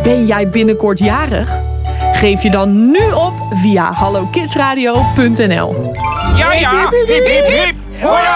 Ben jij binnenkort jarig? Geef je dan nu op via hallokidsradio.nl. Ja, hip, hip, hip. Hoera!